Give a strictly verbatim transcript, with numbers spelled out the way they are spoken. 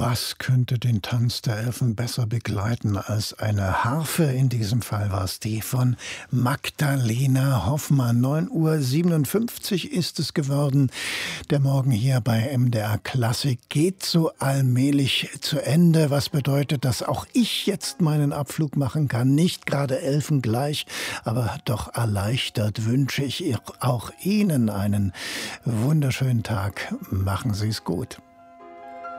Was könnte den Tanz der Elfen besser begleiten als eine Harfe? In diesem Fall war es die von Magdalena Hoffmann. neun Uhr siebenundfünfzig ist es geworden. Der Morgen hier bei M D R Klassik geht so allmählich zu Ende. Was bedeutet, dass auch ich jetzt meinen Abflug machen kann? Nicht gerade elfengleich, aber doch erleichtert wünsche ich auch Ihnen einen wunderschönen Tag. Machen Sie es gut.